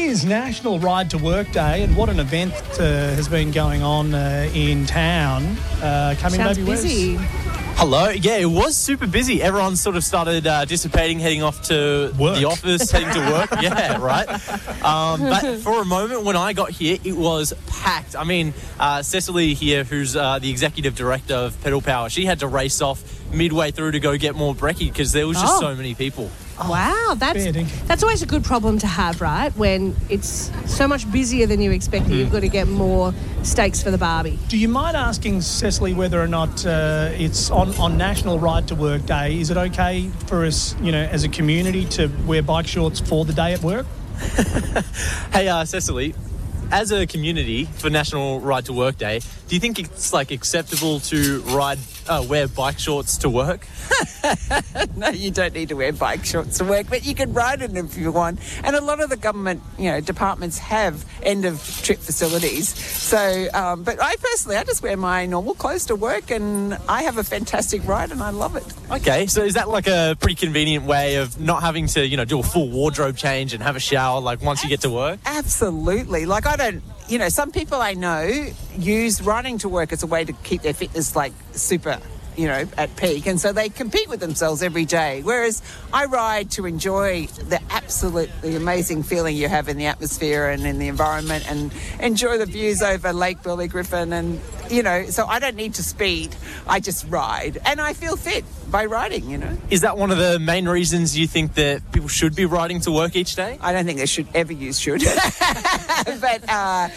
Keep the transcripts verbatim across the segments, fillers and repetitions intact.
is National Ride to Work Day, and what an event uh, has been going on uh, in town. Uh, coming Sounds baby busy. Wes. Hello. Yeah, it was super busy. Everyone sort of started uh, dissipating, heading off to Work. the office, heading to work. Yeah, right. Um, but for a moment when I got here, it was packed. I mean, uh, Cecily here, who's uh, the executive director of Pedal Power, she had to race off midway through to go get more brekkie because there was just Oh. so many people. Wow, that's fair dinkum. that's always a good problem to have, right? When it's so much busier than you expected, you've got to get more steaks for the barbie. Do you mind asking Cecily whether or not uh, it's on, on National Ride to Work Day? Is it okay for us, you know, as a community to wear bike shorts for the day at work? Hey, uh, Cecily, as a community for National Ride to Work Day, do you think it's like acceptable to ride, uh, wear bike shorts to work? No, you don't need to wear bike shorts to work, but you can ride in them if you want. And a lot of the government, you know, departments have end-of-trip facilities. So, um, but I personally, I just wear my normal clothes to work, and I have a fantastic ride, and I love it. Okay, so is that like a pretty convenient way of not having to, you know, do a full wardrobe change and have a shower, like, once you get to work? Absolutely. Like, I don't, you know, some people I know use riding to work as a way to keep their fitness, like, super, you know, at peak. And so they compete with themselves every day. Whereas I ride to enjoy the absolutely amazing feeling you have in the atmosphere and in the environment, and enjoy the views over Lake Burley Griffin. And, you know, so I don't need to speed. I just ride. And I feel fit by riding, you know. Is that one of the main reasons you think that people should be riding to work each day? I don't think they should ever use should. But uh,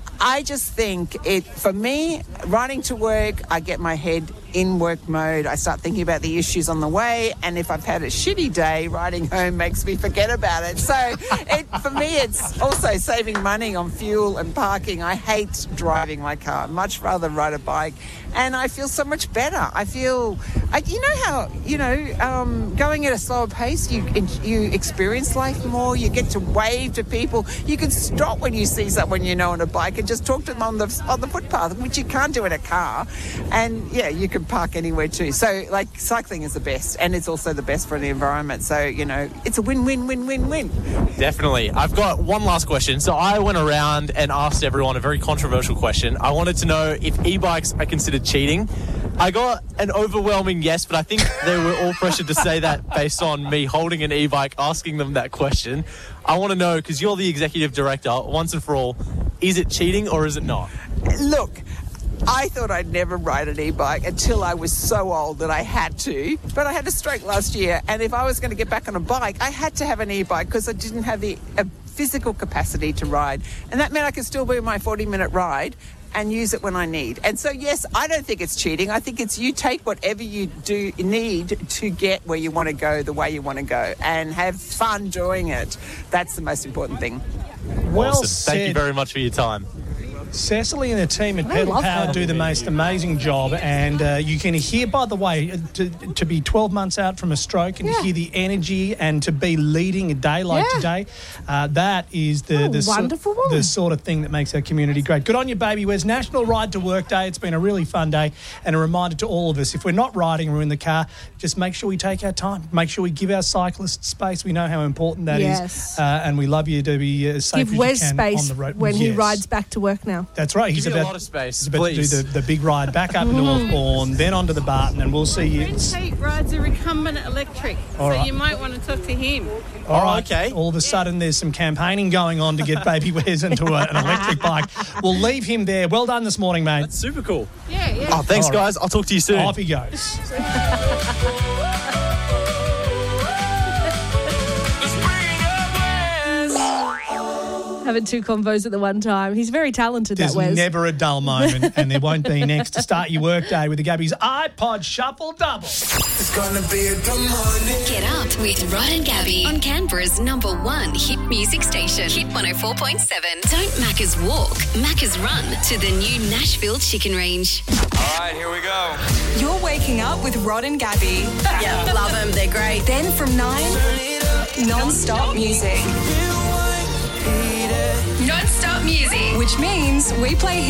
I just think it, for me, riding to work, I get my head in work mode. I start thinking about the issues on the way, and if I've had a shitty day, riding home makes me forget about it. So it, for me, it's also saving money on fuel and parking. I hate driving my car. I'd much rather ride a bike, and I feel so much better. I feel, I, you know how, you know, um, going at a slower pace, you you experience life more. You get to wave to people. You can stop when you see someone you know on a bike and just talk to them on the on the footpath, which you can't do in a car. And yeah, you can park anywhere too. So like, cycling is the best, and it's also the best for the environment. So, you know, it's a win-win-win-win-win. Definitely. I've got one last question. So I went around and asked everyone a very controversial question. I wanted to know if e-bikes are considered cheating. I got an overwhelming yes, but I think they were all pressured to say that based on me holding an e-bike, asking them that question. I want to know, because you're the executive director, once and for all, is it cheating or is it not? Look, I thought I'd never ride an e-bike until I was so old that I had to. But I had a stroke last year, and if I was going to get back on a bike, I had to have an e-bike because I didn't have the uh, physical capacity to ride. And that meant I could still do my forty-minute ride and use it when I need. And so, yes, I don't think it's cheating. I think it's you take whatever you do need to get where you want to go, the way you want to go, and have fun doing it. That's the most important thing. Well Awesome. said. Thank you very much for your time. Cecily and the team at I Pedal love Power that. do the most amazing job, and uh, you can hear, by the way, to, to be twelve months out from a stroke and Yeah. to hear the energy and to be leading a day like Yeah. today, uh, that is the What a the, so- wonderful woman. the sort of thing that makes our community great. Good on you, baby. Where's National Ride to Work Day? It's been a really fun day, and a reminder to all of us, if we're not riding, we're in the car, just make sure we take our time. Make sure we give our cyclists space. We know how important that is, Yes. uh, and we love you to be as safe Give as Wes you can space on the road. when he Yes. rides back to work now. That's right. He's Give me about a lot of space, He's about please. to do the, the big ride back up Northbourne, then onto the Barton, and we'll see you. Tate rides a recumbent electric, All so right. you might want to talk to him. All right. okay. All of a sudden, there's some campaigning going on to get Baby Wes into a, an electric bike. We'll leave him there. Well done this morning, mate. That's super cool. Yeah, yeah. Oh, thanks, All right. guys. I'll talk to you soon. Off he goes. Having two convos at the one time. He's very talented, There's that Wes. never a dull moment, and there won't be next to start your workday with the Gabby's iPod Shuffle Double. It's gonna be a good morning. Get up with Rod and Gabby on Canberra's number one hit music station, Hit one oh four point seven. Don't Macca's walk, Macca's run to the new Nashville Chicken Range. All right, here we go. You're waking up with Rod and Gabby. Yeah, love them. They're great. Then from nine, non-stop music. Non-stop music. Which means we play